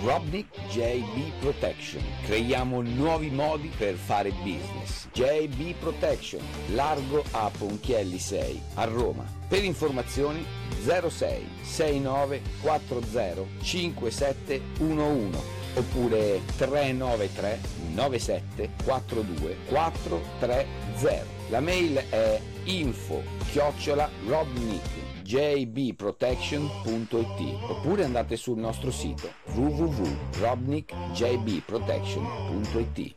Robnik JB Protection. Creiamo nuovi modi per fare business. JB Protection, largo a Ponchielli 6 a Roma. Per informazioni 06 69 40 5711 oppure 393 97 42 430. La mail è info@robnikjbprotection.it oppure andate sul nostro sito www.robnikjbprotection.it.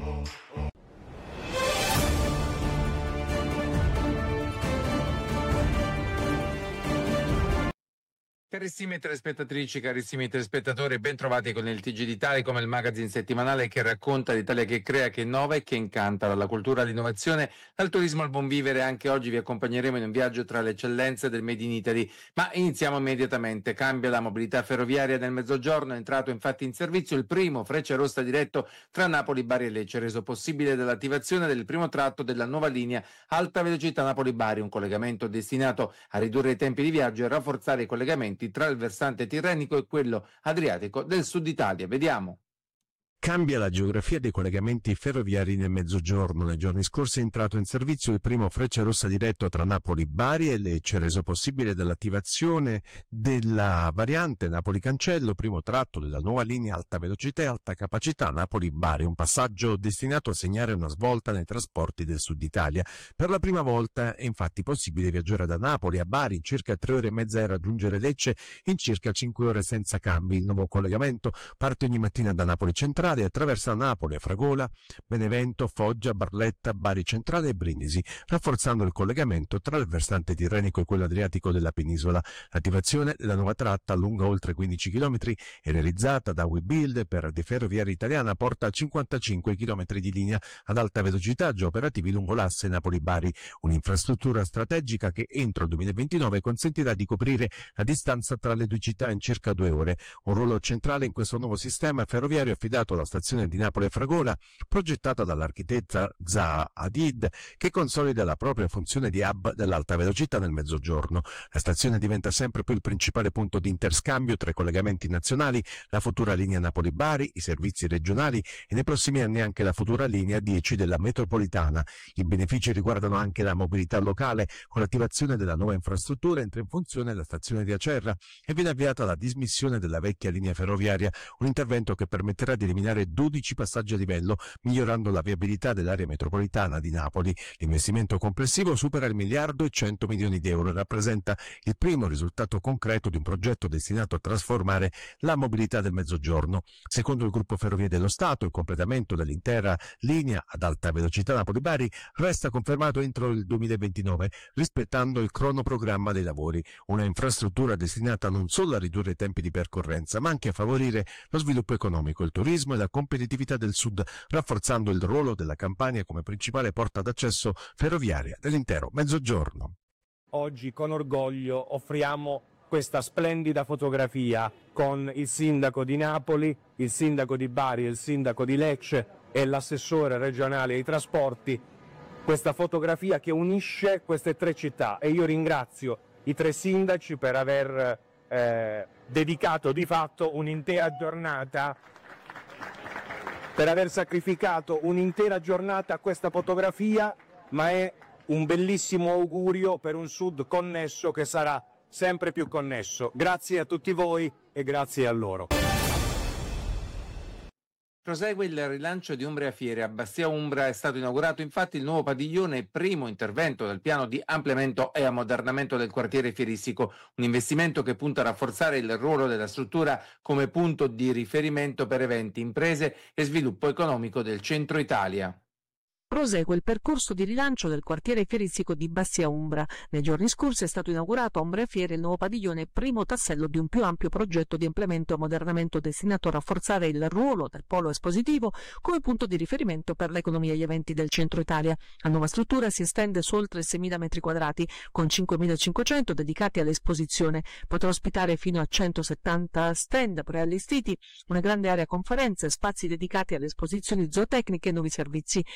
Carissime telespettatrici, carissimi telespettatori, ben trovati con il TG di Telecom, il magazine settimanale che racconta l'Italia che crea, che innova e che incanta, dalla cultura all'innovazione, dal turismo al buon vivere. Anche oggi vi accompagneremo in un viaggio tra le eccellenze del Made in Italy, ma iniziamo immediatamente. Cambia la mobilità ferroviaria nel Mezzogiorno, è entrato infatti in servizio il primo Frecciarossa diretto tra Napoli, Bari e Lecce, reso possibile dall'attivazione del primo tratto della nuova linea alta velocità Napoli-Bari, un collegamento destinato a ridurre i tempi di viaggio e rafforzare i collegamenti tra il versante tirrenico e quello adriatico del sud Italia. Vediamo. Cambia la geografia dei collegamenti ferroviari nel Mezzogiorno. Nei giorni scorsi è entrato in servizio il primo Frecciarossa diretto tra Napoli, Bari e Lecce, reso possibile dall'attivazione della variante Napoli-Cancello, primo tratto della nuova linea alta velocità e alta capacità Napoli-Bari, un passaggio destinato a segnare una svolta nei trasporti del sud Italia. Per la prima volta è infatti possibile viaggiare da Napoli a Bari in circa 3 ore e mezza e raggiungere Lecce in circa 5 ore senza cambi. Il nuovo collegamento parte ogni mattina da Napoli Centrale e attraversa Napoli, Fragola, Benevento, Foggia, Barletta, Bari Centrale e Brindisi, rafforzando il collegamento tra il versante tirrenico e quello adriatico della penisola. L'attivazione della nuova tratta, lunga oltre 15 km e realizzata da Webuild per De Ferroviarie Italiana, porta a 55 km di linea ad alta velocità già operativi lungo l'asse Napoli-Bari, un'infrastruttura strategica che entro il 2029 consentirà di coprire la distanza tra le due città in circa 2 ore. Un ruolo centrale in questo nuovo sistema ferroviario affidato alla stazione di Napoli Fragola, progettata dall'architetta Zaha Hadid, che consolida la propria funzione di hub dell'alta velocità nel Mezzogiorno. La stazione diventa sempre più il principale punto di interscambio tra i collegamenti nazionali, la futura linea Napoli-Bari, i servizi regionali e nei prossimi anni anche la futura linea 10 della metropolitana. I benefici riguardano anche la mobilità locale. Con l'attivazione della nuova infrastruttura entra in funzione la stazione di Acerra e viene avviata la dismissione della vecchia linea ferroviaria, un intervento che permetterà di eliminare 12 passaggi a livello, migliorando la viabilità dell'area metropolitana di Napoli. L'investimento complessivo supera il 1.100 milioni di euro e rappresenta il primo risultato concreto di un progetto destinato a trasformare la mobilità del Mezzogiorno. Secondo il gruppo Ferrovie dello Stato, il completamento dell'intera linea ad alta velocità Napoli-Bari resta confermato entro il 2029, rispettando il cronoprogramma dei lavori, una infrastruttura destinata non solo a ridurre i tempi di percorrenza, ma anche a favorire lo sviluppo economico, il turismo e la competitività del Sud, rafforzando il ruolo della Campania come principale porta d'accesso ferroviaria dell'intero Mezzogiorno. Oggi con orgoglio offriamo questa splendida fotografia con il sindaco di Napoli, il sindaco di Bari, il sindaco di Lecce e l'assessore regionale ai trasporti. Questa fotografia che unisce queste 3 città, e io ringrazio i 3 sindaci per aver dedicato di fatto un'intera giornata, per aver sacrificato un'intera giornata a questa fotografia, ma è un bellissimo augurio per un Sud connesso che sarà sempre più connesso. Grazie a tutti voi e grazie a loro. Prosegue il rilancio di Umbria Fiere. A Bastia Umbra è stato inaugurato infatti il nuovo padiglione, primo intervento del piano di ampliamento e ammodernamento del quartiere fieristico, un investimento che punta a rafforzare il ruolo della struttura come punto di riferimento per eventi, imprese e sviluppo economico del centro Italia. Prosegue il percorso di rilancio del quartiere fieristico di Bastia Umbra. Nei giorni scorsi è stato inaugurato a Umbria Fiere il nuovo padiglione, primo tassello di un più ampio progetto di ampliamento e ammodernamento destinato a rafforzare il ruolo del polo espositivo come punto di riferimento per l'economia e gli eventi del centro Italia. La nuova struttura si estende su oltre 6.000 metri quadrati, con 5.500 dedicati all'esposizione. Potrà ospitare fino a 170 stand preallestiti, una grande area conferenze, spazi dedicati alle esposizioni zootecniche e nuovi servizi. Il tutto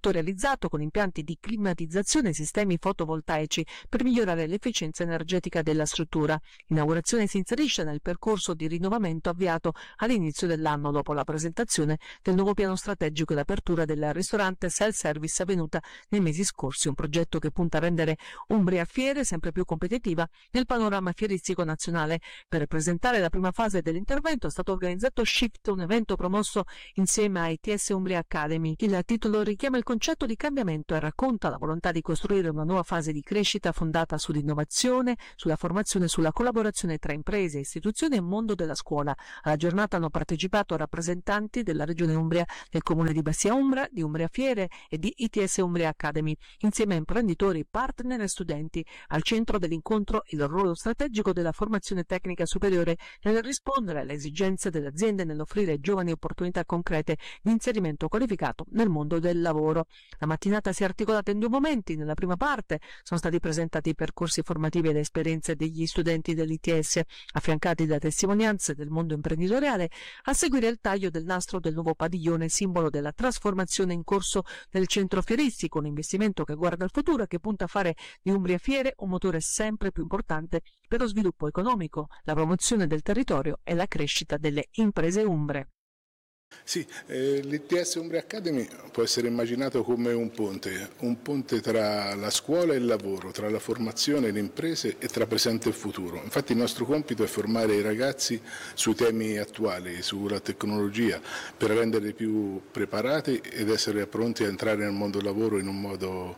tutto realizzato con impianti di climatizzazione e sistemi fotovoltaici per migliorare l'efficienza energetica della struttura. L'inaugurazione si inserisce nel percorso di rinnovamento avviato all'inizio dell'anno dopo la presentazione del nuovo piano strategico e l'apertura del ristorante self-service avvenuta nei mesi scorsi, un progetto che punta a rendere Umbria Fiere sempre più competitiva nel panorama fieristico nazionale. Per presentare la prima fase dell'intervento è stato organizzato Shift, un evento promosso insieme a ITS Umbria Academy. Il titolo richiama il concetto di cambiamento e racconta la volontà di costruire una nuova fase di crescita fondata sull'innovazione, sulla formazione e sulla collaborazione tra imprese, istituzioni e mondo della scuola. Alla giornata hanno partecipato rappresentanti della Regione Umbria, del Comune di Bassia Umbra, di Umbria Fiere e di ITS Umbria Academy, insieme a imprenditori, partner e studenti. Al centro dell'incontro il ruolo strategico della formazione tecnica superiore nel rispondere alle esigenze delle aziende nell'offrire ai giovani opportunità concrete di inserimento qualificato nel mondo del lavoro. La mattinata si è articolata in due momenti. Nella prima parte sono stati presentati i percorsi formativi e le esperienze degli studenti dell'ITS, affiancati da testimonianze del mondo imprenditoriale, a seguire il taglio del nastro del nuovo padiglione, simbolo della trasformazione in corso del centro fieristico, un investimento che guarda al futuro e che punta a fare di Umbria Fiere un motore sempre più importante per lo sviluppo economico, la promozione del territorio e la crescita delle imprese umbre. Sì, l'ITS Umbria Academy può essere immaginato come un ponte tra la scuola e il lavoro, tra la formazione e le imprese e tra presente e futuro. Infatti il nostro compito è formare i ragazzi sui temi attuali, sulla tecnologia, per renderli più preparati ed essere pronti a entrare nel mondo del lavoro in un modo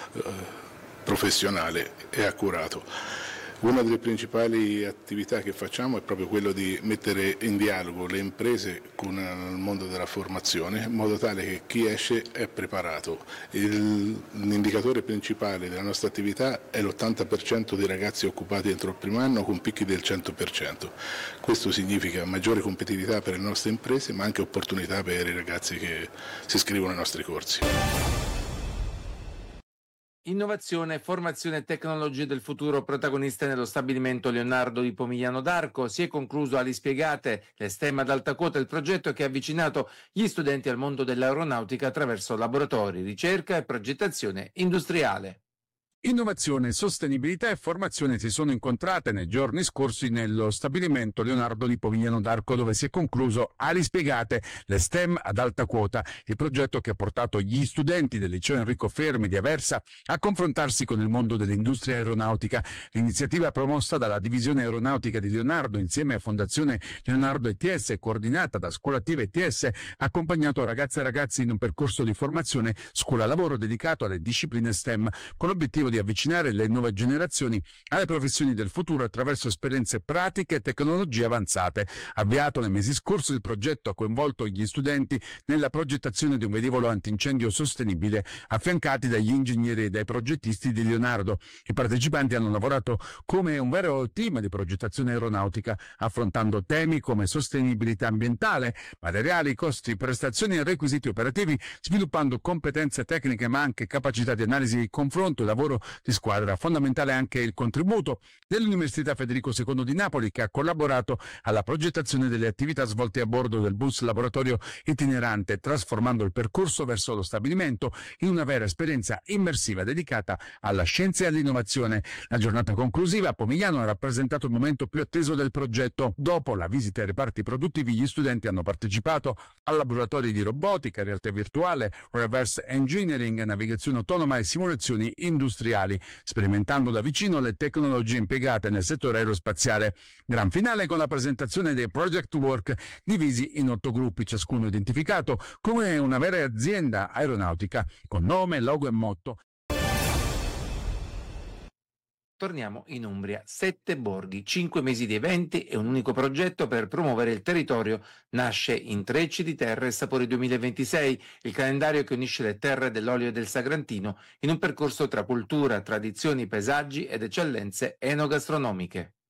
professionale e accurato. Una delle principali attività che facciamo è proprio quello di mettere in dialogo le imprese con il mondo della formazione, in modo tale che chi esce è preparato. L'indicatore principale della nostra attività è l'80% dei ragazzi occupati entro il primo anno con picchi del 100%. Questo significa maggiore competitività per le nostre imprese, ma anche opportunità per i ragazzi che si iscrivono ai nostri corsi. Innovazione, formazione e tecnologie del futuro protagoniste nello stabilimento Leonardo di Pomigliano d'Arco. Si è concluso Ali Spiegate, le STEM ad alta quota, il progetto che ha avvicinato gli studenti al mondo dell'aeronautica attraverso laboratori, ricerca e progettazione industriale. Innovazione, sostenibilità e formazione si sono incontrate nei giorni scorsi nello stabilimento Leonardo di Pomigliano d'Arco, dove si è concluso Ali Spiegate, le STEM ad alta quota, il progetto che ha portato gli studenti del liceo Enrico Fermi di Aversa a confrontarsi con il mondo dell'industria aeronautica. L'iniziativa promossa dalla divisione aeronautica di Leonardo insieme a Fondazione Leonardo ETS, coordinata da Scuola Attiva ETS, ha accompagnato ragazze e ragazzi in un percorso di formazione scuola-lavoro dedicato alle discipline STEM, con l'obiettivo di avvicinare le nuove generazioni alle professioni del futuro attraverso esperienze pratiche e tecnologie avanzate. Avviato nei mesi scorsi, il progetto ha coinvolto gli studenti nella progettazione di un velivolo antincendio sostenibile, affiancati dagli ingegneri e dai progettisti di Leonardo. I partecipanti hanno lavorato come un vero team di progettazione aeronautica, affrontando temi come sostenibilità ambientale, materiali, costi, prestazioni e requisiti operativi, sviluppando competenze tecniche ma anche capacità di analisi e confronto e lavoro di squadra. Fondamentale anche il contributo dell'Università Federico II di Napoli, che ha collaborato alla progettazione delle attività svolte a bordo del bus laboratorio itinerante, trasformando il percorso verso lo stabilimento in una vera esperienza immersiva dedicata alla scienza e all'innovazione. La giornata conclusiva a Pomigliano ha rappresentato il momento più atteso del progetto. Dopo la visita ai reparti produttivi, gli studenti hanno partecipato a laboratori di robotica, realtà virtuale, reverse engineering, navigazione autonoma e simulazioni industriali, sperimentando da vicino le tecnologie impiegate nel settore aerospaziale. Gran finale con la presentazione dei project work divisi in 8 gruppi, ciascuno identificato come una vera azienda aeronautica con nome, logo e motto. Torniamo in Umbria. 7 borghi, 5 mesi di eventi e un unico progetto per promuovere il territorio. Nasce Intrecci di Terre e Sapori 2026, il calendario che unisce le terre dell'olio e del Sagrantino in un percorso tra cultura, tradizioni, paesaggi ed eccellenze enogastronomiche.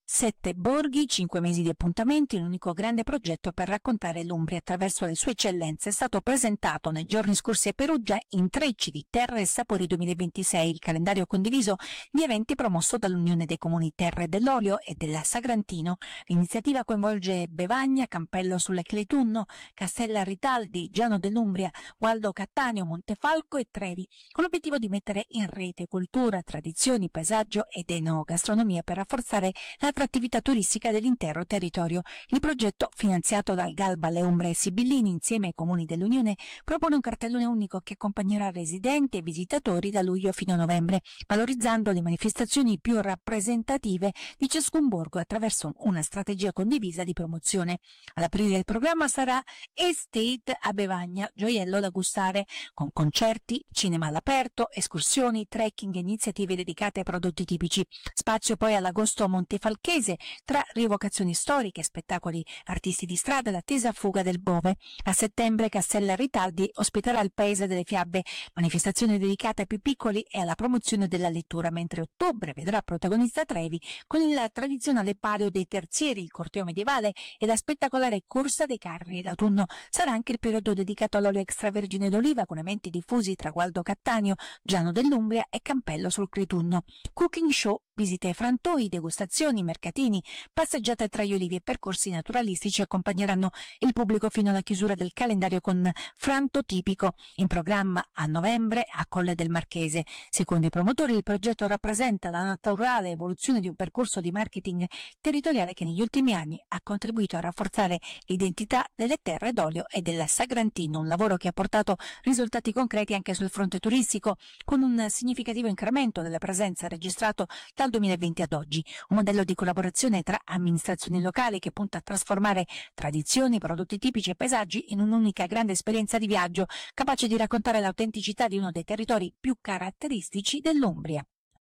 7 borghi, 5 mesi di appuntamenti, l'unico grande progetto per raccontare l'Umbria attraverso le sue eccellenze è stato presentato nei giorni scorsi a Perugia Intrecci di Terre e Sapori 2026, il calendario condiviso di eventi promosso dall'Unione dei Comuni Terre dell'Olio e della Sagrantino. L'iniziativa coinvolge Bevagna, Campello sulle Clitunno, Castella Ritaldi, Giano dell'Umbria, Gualdo Cattaneo, Montefalco e Trevi, con l'obiettivo di mettere in rete cultura, tradizioni, paesaggio ed enogastronomia per rafforzare l'attività turistica dell'intero territorio. Il progetto, finanziato dal Galba, Le Umbre e Sibillini insieme ai comuni dell'Unione, propone un cartellone unico che accompagnerà residenti e visitatori da luglio fino a novembre, valorizzando le manifestazioni più rappresentative di ciascun borgo attraverso una strategia condivisa di promozione. Ad aprire il programma sarà Estate a Bevagna, gioiello da gustare, con concerti, cinema all'aperto, escursioni, trekking e iniziative dedicate ai prodotti tipici. Spazio poi all'agosto a Montefalco, tra rievocazioni storiche, spettacoli, artisti di strada e l'attesa fuga del Bove. A settembre Castella Ritaldi ospiterà il Paese delle Fiabe, manifestazione dedicata ai più piccoli e alla promozione della lettura, mentre ottobre vedrà protagonista Trevi con il tradizionale palio dei terzieri, il corteo medievale e la spettacolare corsa dei carri. L'autunno sarà anche il periodo dedicato all'olio extravergine d'oliva, con eventi diffusi tra Gualdo Cattaneo, Giano dell'Umbria e Campello sul Clitunno. Cooking show, visite ai frantoi, degustazioni, mercatini, passeggiate tra gli olivi e percorsi naturalistici accompagneranno il pubblico fino alla chiusura del calendario con Franto Tipico, in programma a novembre a Colle del Marchese. Secondo i promotori, il progetto rappresenta la naturale evoluzione di un percorso di marketing territoriale che negli ultimi anni ha contribuito a rafforzare l'identità delle terre d'olio e del Sagrantino, un lavoro che ha portato risultati concreti anche sul fronte turistico, con un significativo incremento della presenza registrato dal 2020 ad oggi, un modello di collaborazione tra amministrazioni locali che punta a trasformare tradizioni, prodotti tipici e paesaggi in un'unica grande esperienza di viaggio, capace di raccontare l'autenticità di uno dei territori più caratteristici dell'Umbria.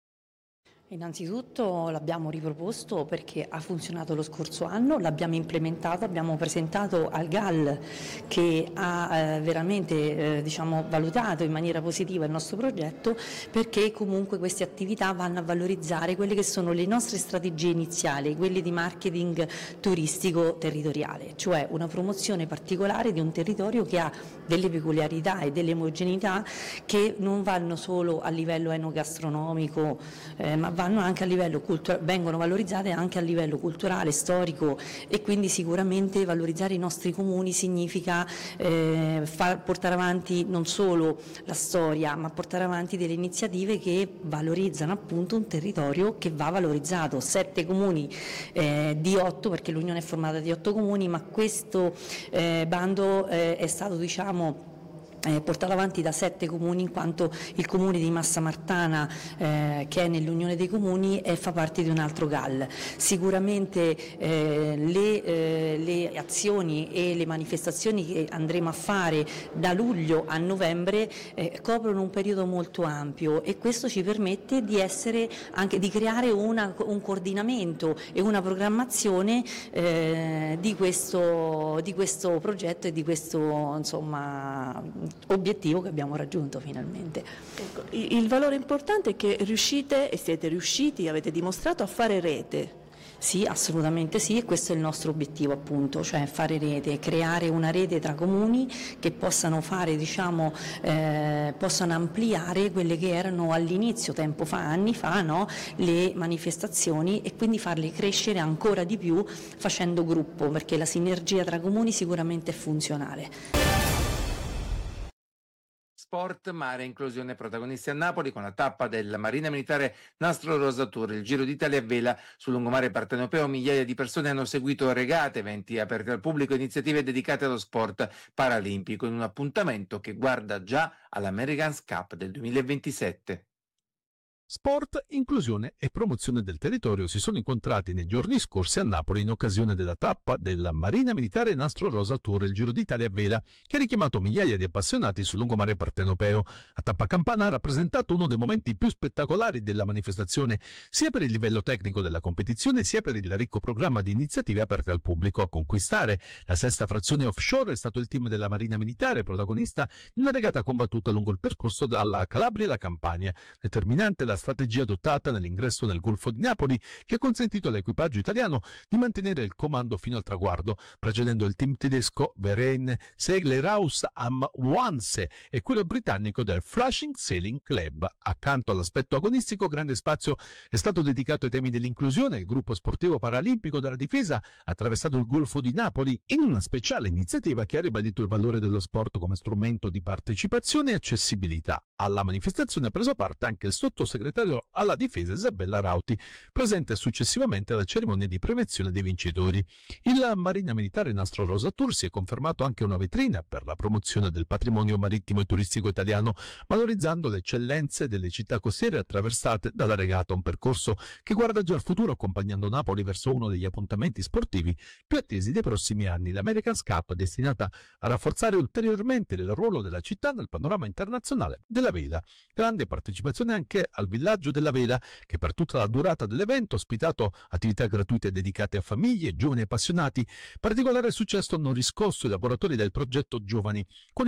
Innanzitutto l'abbiamo riproposto perché ha funzionato lo scorso anno, l'abbiamo implementato, abbiamo presentato al GAL che ha veramente valutato in maniera positiva il nostro progetto, perché comunque queste attività vanno a valorizzare quelle che sono le nostre strategie iniziali, quelle di marketing turistico territoriale, cioè una promozione particolare di un territorio che ha delle peculiarità e delle omogeneità che non vanno solo a livello enogastronomico, ma vanno anche a livello vengono valorizzate anche a livello culturale, storico, e quindi sicuramente valorizzare i nostri comuni significa portare avanti non solo la storia, ma portare avanti delle iniziative che valorizzano appunto un territorio che va valorizzato. 7 comuni di 8, perché l'Unione è formata di 8 comuni, ma questo bando è stato portato avanti da 7 comuni, in quanto il comune di Massamartana, che è nell'Unione dei Comuni, fa parte di un altro GAL. Sicuramente le azioni e le manifestazioni che andremo a fare da luglio a novembre coprono un periodo molto ampio, e questo ci permette di creare un coordinamento e una programmazione di questo progetto e di questo obiettivo che abbiamo raggiunto finalmente. Ecco, il valore importante è che riuscite e siete riusciti, avete dimostrato a fare rete. Sì, assolutamente sì, e questo è il nostro obiettivo appunto, cioè fare rete, creare una rete tra comuni che possano possano ampliare quelle che erano all'inizio, anni fa, no? Le manifestazioni, e quindi farle crescere ancora di più facendo gruppo, perché la sinergia tra comuni sicuramente è funzionale. Sport, mare e inclusione protagonisti a Napoli con la tappa della Marina Militare Nastro Rosa Tour, il Giro d'Italia a vela sul lungomare partenopeo. Migliaia di persone hanno seguito regate, eventi aperti al pubblico, iniziative dedicate allo sport paralimpico, in un appuntamento che guarda già all'America's Cup del 2027. Sport, inclusione e promozione del territorio si sono incontrati nei giorni scorsi a Napoli in occasione della tappa della Marina Militare Nastro Rosa Tour, il Giro d'Italia a vela, che ha richiamato migliaia di appassionati sul lungomare partenopeo. La tappa campana ha rappresentato uno dei momenti più spettacolari della manifestazione, sia per il livello tecnico della competizione, sia per il ricco programma di iniziative aperte al pubblico. A conquistare la 6ª frazione offshore è stato il team della Marina Militare, protagonista di una regata combattuta lungo il percorso dalla Calabria alla Campania. Determinante la strategia adottata nell'ingresso nel Golfo di Napoli, che ha consentito all'equipaggio italiano di mantenere il comando fino al traguardo, precedendo il team tedesco Verein Seglerhaus am Wannsee e quello britannico del Flushing Sailing Club. Accanto all'aspetto agonistico, grande spazio è stato dedicato ai temi dell'inclusione. Il gruppo sportivo paralimpico della difesa ha attraversato il Golfo di Napoli in una speciale iniziativa che ha ribadito il valore dello sport come strumento di partecipazione e accessibilità. Alla manifestazione ha preso parte anche il sottosegretario alla difesa Isabella Rauti, presente successivamente alla cerimonia di premiazione dei vincitori. Il Marina Militare Nastro Rosa Tour si è confermato anche una vetrina per la promozione del patrimonio marittimo e turistico italiano, valorizzando le eccellenze delle città costiere attraversate dalla regata, un percorso che guarda già al futuro, accompagnando Napoli verso uno degli appuntamenti sportivi più attesi dei prossimi anni, l'America's Cup, destinata a rafforzare ulteriormente il ruolo della città nel panorama internazionale della vela. Grande partecipazione anche al Villaggio della Vela, che per tutta la durata dell'evento ha ospitato attività gratuite dedicate a famiglie, giovani e appassionati. Particolare successo hanno riscosso i lavoratori del progetto Giovani, con